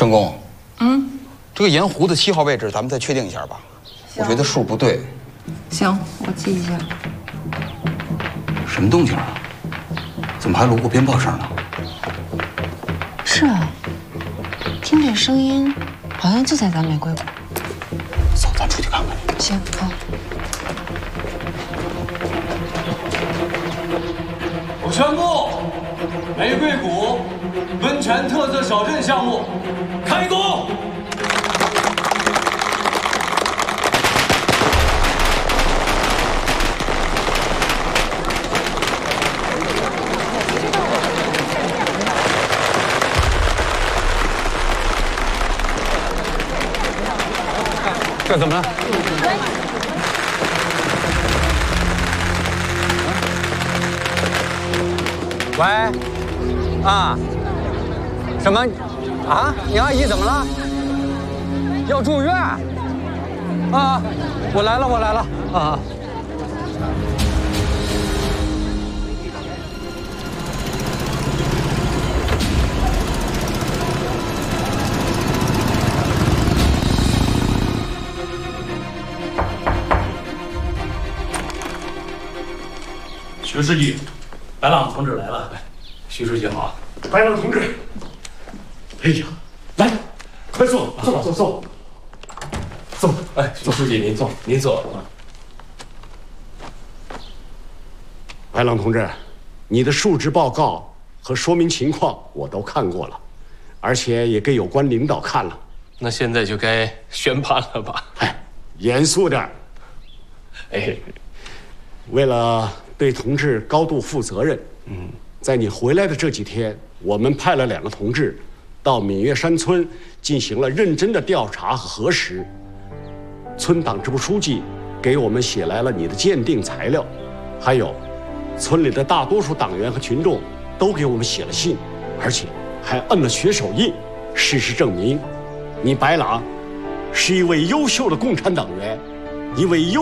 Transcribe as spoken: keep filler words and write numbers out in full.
陈工， 嗯， 这个盐湖的七号位置，咱们再确定一下吧。我觉得数不对。 行，我记一下。 什么动静啊？怎么还锣鼓鞭炮声呢？ 是啊，听这声音，好像就在咱玫瑰谷。 走，咱出去看看去。 行，好。 我宣布，玫瑰谷温泉特色小镇项目开工。 这怎么了？喂，啊，什么？啊，你阿姨怎么了？要住院？啊，我来了，我来了啊！ 徐书记，白朗同志来了。徐书记好，白朗同志。哎呀，来，快坐，坐坐坐，坐。哎，徐书记您坐，您坐。 白朗同志，你的述职报告和说明情况我都看过了，而且也给有关领导看了。 那现在就该宣判了吧？ 哎，严肃点儿。 哎， 为了对同志高度负责任，嗯，在你回来的这几天，我们派了两个同志到闽岳山村进行了认真的调查和核实。村党支部书记给我们写来了你的鉴定材料，还有村里的大多数党员和群众都给我们写了信，而且还摁了血手印。事实证明，你白朗是一位优秀的共产党员，一位优。